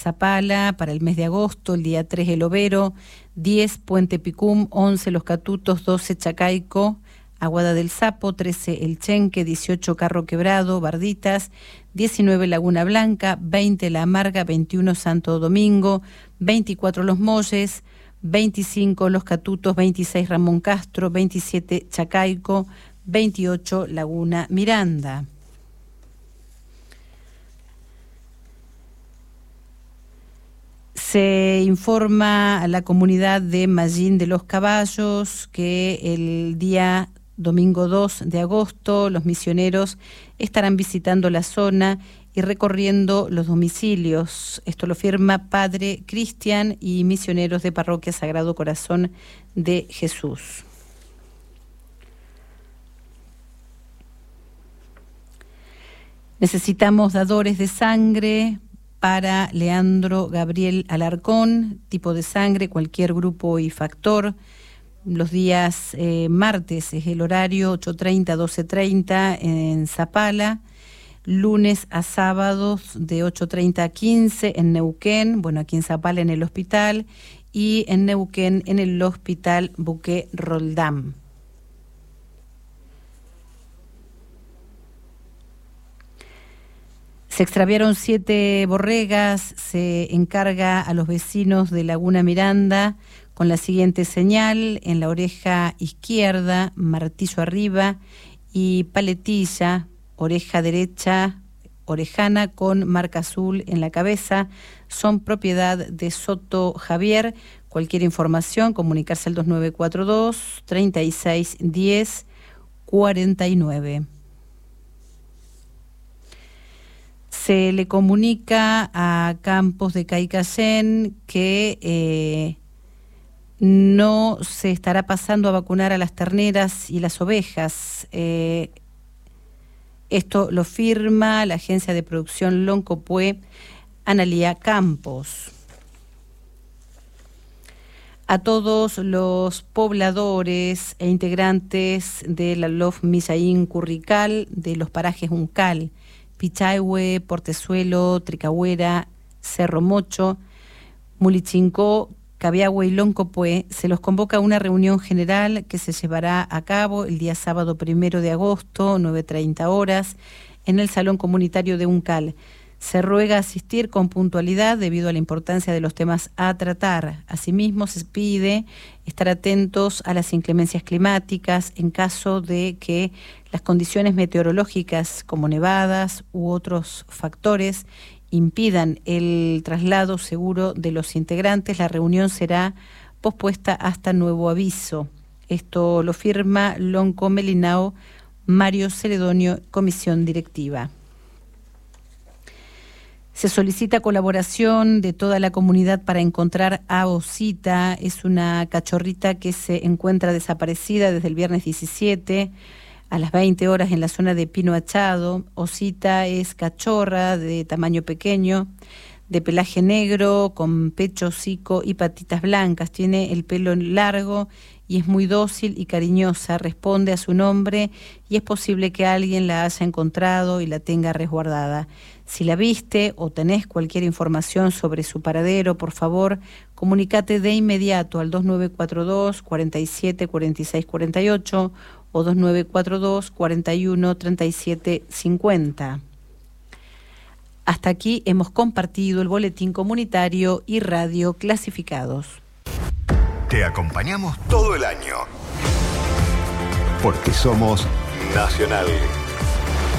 Zapala para el mes de agosto, el día 3 el Overo, 10 Puente Picum, 11 Los Catutos, 12 Chacaico, Aguada del Sapo, 13 El Chenque, 18 Carro Quebrado, Barditas, 19 Laguna Blanca, 20 La Amarga, 21 Santo Domingo, 24 Los Molles, 25 Los Catutos, 26 Ramón Castro, 27 Chacaico, 28 Laguna Miranda. Se informa a la comunidad de Mallín de los Caballos que el día domingo 2 de agosto los misioneros estarán visitando la zona y recorriendo los domicilios. Esto lo firma Padre Cristian y misioneros de Parroquia Sagrado Corazón de Jesús. Necesitamos dadores de sangre para Leandro Gabriel Alarcón, tipo de sangre, cualquier grupo y factor. Los días martes es el horario 8:30 a 12:30 en Zapala, lunes a sábados de 8:30 a 15 en Neuquén, bueno, aquí en Zapala en el hospital, y en Neuquén en el hospital Buque Roldán. Se extraviaron 7 borregas, se encarga a los vecinos de Laguna Miranda con la siguiente señal: en la oreja izquierda, martillo arriba, y paletilla, oreja derecha, orejana con marca azul en la cabeza, son propiedad de Soto Javier. Cualquier información, comunicarse al 2942 3610 49. Se le comunica a Campos de Caicayén que no se estará pasando a vacunar a las terneras y las ovejas. Esto lo firma la agencia de producción Loncopué, Analía Campos. A todos los pobladores e integrantes de la LOF Millaín Currical de los parajes Uncal, Pichahue, Portezuelo, Tricagüera, Cerro Mocho, Mulichincó, Cabiahue y Loncopué, se los convoca a una reunión general que se llevará a cabo el día sábado 1 de agosto, 9:30 horas, en el Salón Comunitario de Uncal. Se ruega asistir con puntualidad debido a la importancia de los temas a tratar. Asimismo, se pide estar atentos a las inclemencias climáticas en caso de que las condiciones meteorológicas como nevadas u otros factores impidan el traslado seguro de los integrantes. La reunión será pospuesta hasta nuevo aviso. Esto lo firma Lonco Melinao, Mario Celedonio, Comisión Directiva. Se solicita colaboración de toda la comunidad para encontrar a Osita. Es una cachorrita que se encuentra desaparecida desde el viernes 17 a las 20 horas en la zona de Pino Achado. Osita es cachorra de tamaño pequeño, de pelaje negro, con pecho, hocico y patitas blancas. Tiene el pelo largo y es muy dócil y cariñosa. Responde a su nombre y es posible que alguien la haya encontrado y la tenga resguardada. Si la viste o tenés cualquier información sobre su paradero, por favor, comunícate de inmediato al 2942 47 46 48 o 2942 41 37 50. Hasta aquí hemos compartido el boletín comunitario y radio clasificados. Te acompañamos todo el año, porque somos Nacional.